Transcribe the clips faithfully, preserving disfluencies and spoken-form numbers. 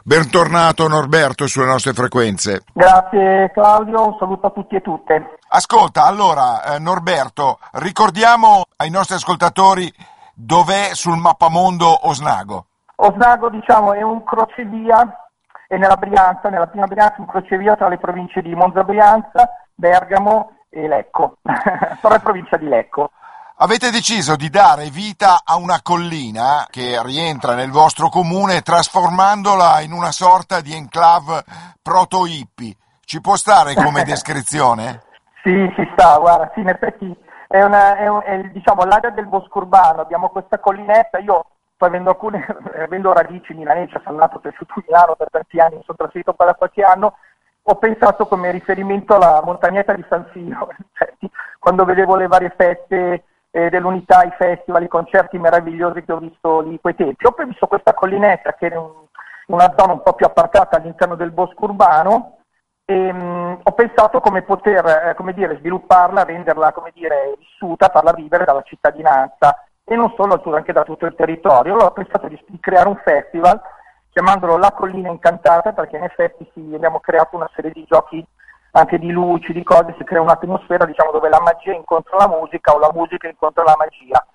Bentornato Norberto sulle nostre frequenze. Grazie Claudio, un saluto a tutti e tutte. Ascolta, allora eh, Norberto, ricordiamo ai nostri ascoltatori dov'è sul mappamondo Osnago. Osnago, diciamo, è un crocevia, è nella Brianza, nella prima Brianza, un crocevia tra le province di Monza Brianza, Bergamo e Lecco, però è provincia di Lecco. Avete deciso di dare vita a una collina che rientra nel vostro comune trasformandola in una sorta di enclave proto-hippie. Ci può stare come descrizione? Sì, ci sta, guarda, sì, in effetti è, una, è, un, è diciamo, l'area del bosco urbano, abbiamo questa collinetta, io poi avendo, alcune, avendo radici milanesi, sono nato e cresciuto a Milano per tanti anni, mi sono trasferito qua da qualche anno, ho pensato come riferimento alla montagnetta di San Siro, infatti, quando vedevo le varie feste eh, dell'Unità, i festival, i concerti meravigliosi che ho visto lì quei tempi. Ho previsto questa collinetta che è un, una zona un po' più appartata all'interno del bosco urbano e mh, ho pensato come poter eh, come dire, svilupparla, renderla come dire, vissuta, farla vivere dalla cittadinanza e non solo, anche da tutto il territorio. Allora ho pensato di, di creare un festival chiamandolo La Collina Incantata, perché in effetti sì, abbiamo creato una serie di giochi anche di luci, di cose, si crea un'atmosfera, diciamo, dove la magia incontra la musica o la musica incontra la magia.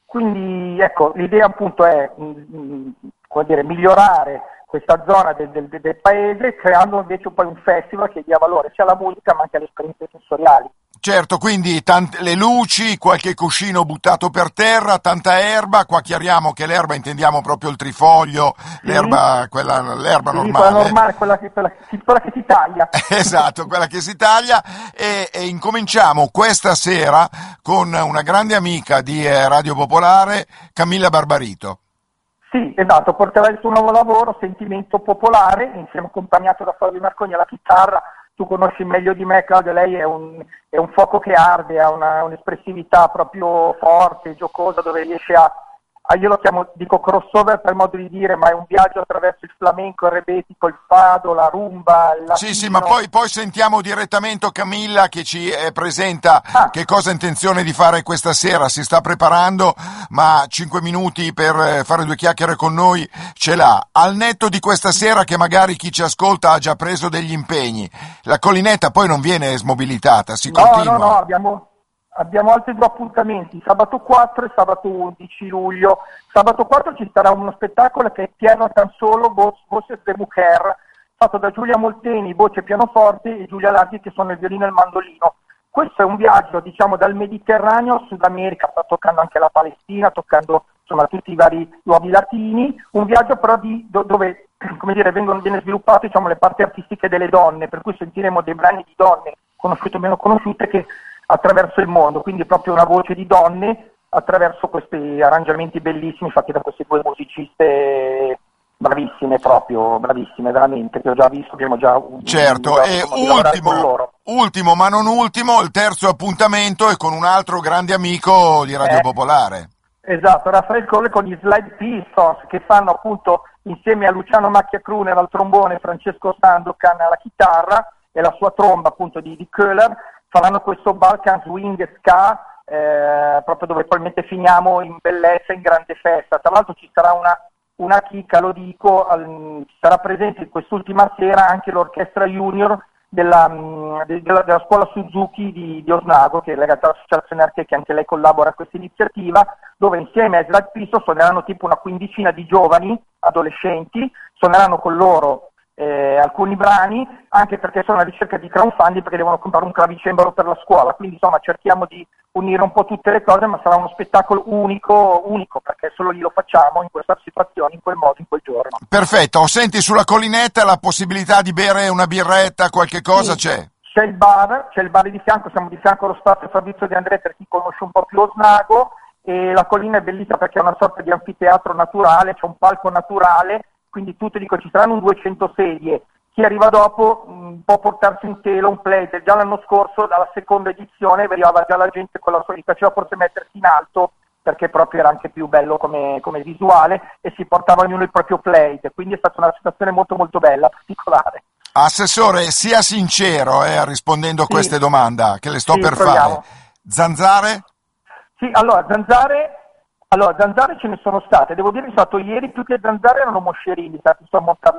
Quindi ecco, l'idea appunto è mh, come dire, migliorare questa zona del, del, del paese, creando invece poi un festival che dia valore sia alla musica ma anche alle esperienze sensoriali. Certo, quindi tante, le luci, qualche cuscino buttato per terra, tanta erba. Qua chiariamo che l'erba intendiamo proprio il trifoglio, sì. l'erba, quella, l'erba sì, normale. Quella normale, quella che, quella, quella che si taglia. Esatto, quella che si taglia. E, e incominciamo questa sera con una grande amica di Radio Popolare, Camilla Barbarito. Sì, esatto, porterà il suo nuovo lavoro, Sentimento Popolare, insieme accompagnato da Fabio Marconi alla chitarra. Tu conosci meglio di me, Claudio, lei è un, è un fuoco che arde, ha una, un'espressività proprio forte, giocosa, dove riesce a, a, io lo chiamo, dico crossover per modo di dire, ma è un viaggio attraverso il flamenco, il rebetico, il fado, la rumba, il latino. Sì, sì, ma poi, poi sentiamo direttamente Camilla che ci eh, presenta ah. che cosa ha intenzione di fare questa sera, si sta preparando, ma cinque minuti per eh, fare due chiacchiere con noi ce l'ha. Al netto di questa sera, che magari chi ci ascolta ha già preso degli impegni, la collinetta poi non viene smobilitata, si no, continua. No, no, abbiamo, abbiamo altri due appuntamenti, sabato quattro e sabato undici luglio. Sabato quattro ci sarà uno spettacolo che è Piano Tan Solo, Voces de Mujer, fatto da Giulia Molteni, voce pianoforte, e Giulia Larghi, che sono il violino e il mandolino. Questo è un viaggio, diciamo, dal Mediterraneo al Sud America, sta toccando anche la Palestina, toccando insomma tutti i vari luoghi latini, un viaggio però di, do, dove come dire, vengono, viene sviluppato, diciamo, le parti artistiche delle donne, per cui sentiremo dei brani di donne, conosciute o meno conosciute, che attraverso il mondo, quindi proprio una voce di donne attraverso questi arrangiamenti bellissimi fatti da queste due musiciste bravissime, proprio bravissime veramente, che ho già visto, abbiamo già un, certo, un, e ultimo, ultimo ma non ultimo, il terzo appuntamento è con un altro grande amico di Radio eh, Popolare. Esatto, Raffaele Colle con gli Slide Pistons, che fanno appunto insieme a Luciano Macchia-Kruner al trombone, Francesco Sandokan alla chitarra e la sua tromba appunto di, di Köhler, faranno questo Balkan Swing Ska, eh, proprio dove probabilmente finiamo in bellezza, in grande festa. Tra l'altro ci sarà una, una chicca, lo dico, al, sarà presente in quest'ultima sera anche l'orchestra junior della, della, della scuola Suzuki di, di Osnago, che è legata all'associazione Arte, che anche lei collabora a questa iniziativa, dove insieme ai Slide Pistons suoneranno tipo una quindicina di giovani adolescenti, suoneranno con loro Eh, alcuni brani, anche perché sono alla ricerca di crowdfunding, perché devono comprare un clavicembalo per la scuola, quindi insomma cerchiamo di unire un po' tutte le cose, ma sarà uno spettacolo unico, unico, perché solo lì lo facciamo, in questa situazione, in quel modo, in quel giorno. Perfetto, senti, sulla collinetta la possibilità di bere una birretta, qualche cosa sì, c'è? C'è il bar, c'è il bar di fianco, siamo di fianco allo spazio Fabrizio De André, per chi conosce un po' più Osnago, e la collina è bellissima perché è una sorta di anfiteatro naturale, c'è un palco naturale, quindi tutti, dico, ci saranno duecento sedie, chi arriva dopo mh, può portarsi un telo, un plate. Già l'anno scorso, dalla seconda edizione, arrivava già la gente con la sua, gli faceva forse mettersi in alto, perché proprio era anche più bello come, come visuale, e si portava ognuno il proprio plate, quindi è stata una situazione molto molto bella, particolare. Assessore, sia sincero eh, rispondendo a sì. queste domande che le sto sì, per proviamo. fare. Zanzare? Sì, allora, zanzare... Allora, zanzare ce ne sono state, devo dire che è stato ieri, più che zanzare erano moscerini, stati a montarle